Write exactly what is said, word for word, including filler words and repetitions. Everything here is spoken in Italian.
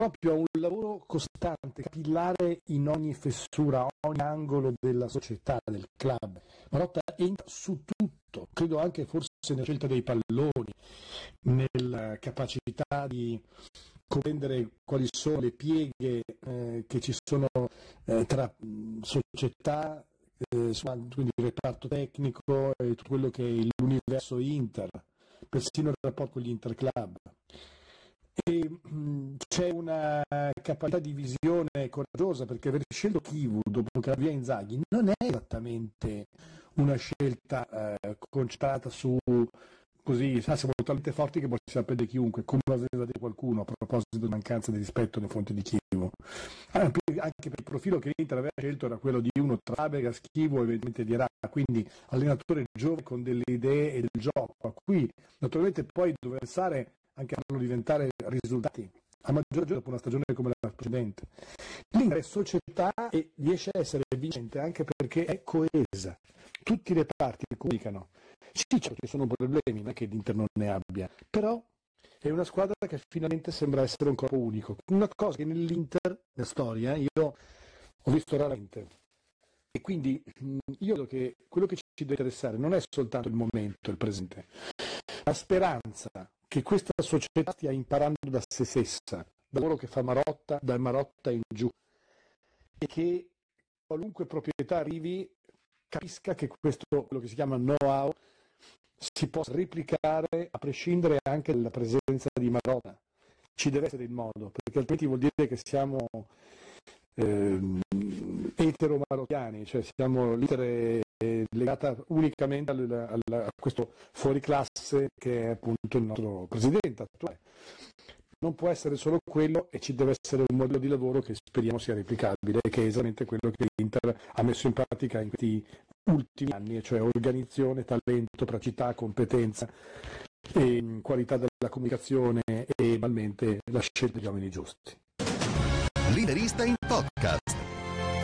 proprio a un lavoro costante, capillare in ogni fessura, ogni angolo della società, del club. Marotta entra su tutto, credo anche forse nella scelta dei palloni, nella capacità di comprendere quali sono le pieghe eh, che ci sono eh, tra società, eh, quindi il reparto tecnico e tutto quello che è l'universo Inter, persino il rapporto con gli Interclub. E mh, c'è una capacità di visione coraggiosa, perché aver scelto Chivu dopo che via Inzaghi non è esattamente una scelta eh, concentrata su così, sa, siamo talmente forti che possiamo prendere chiunque, come aveva detto qualcuno a proposito di mancanza di rispetto nei confronti di Chivu. Anche per il profilo che l'Inter aveva scelto era quello di uno tra Fabregas, Chivu e evidentemente di Ra, quindi allenatore giovane con delle idee e del gioco. Qui naturalmente poi dove pensare anche a farlo diventare risultati, a maggior ragione dopo una stagione come la precedente. L'Inter è società e riesce a essere vincente anche perché è coesa. Tutti i reparti comunicano. Sì, certo che sono problemi, non è che l'Inter non ne abbia, però è una squadra che finalmente sembra essere un corpo unico. Una cosa che nell'Inter, nella storia, io ho visto raramente. E quindi io credo che quello che ci deve interessare non è soltanto il momento, il presente, la speranza che questa società stia imparando da se stessa, dal lavoro che fa Marotta, dal Marotta in giù, e che qualunque proprietà arrivi capisca che questo, quello che si chiama know-how, si possa replicare a prescindere anche dalla presenza di Marotta. Ci deve essere il modo, perché altrimenti vuol dire che siamo eh, etero-marocchiani, cioè siamo l'Inter legata unicamente al, al, a questo fuoriclasse che è appunto il nostro presidente attuale. Non può essere solo quello e ci deve essere un modello di lavoro che speriamo sia replicabile e che è esattamente quello che l'Inter ha messo in pratica in questi ultimi anni, cioè organizzazione, talento, praticità, competenza e qualità della comunicazione e banalmente la scelta degli uomini giusti. L'interista in podcast.